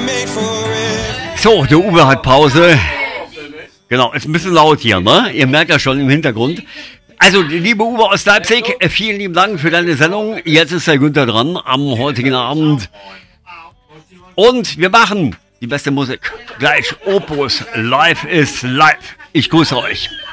So, der Uwe hat Pause. Genau, ist ein bisschen laut hier, ne? Ihr merkt ja schon im Hintergrund. Also, liebe Uwe aus Leipzig, vielen lieben Dank für deine Sendung. Jetzt ist der Günther dran am heutigen Abend. Und wir machen die beste Musik. Gleich Opus. Live ist live. Ich grüße euch.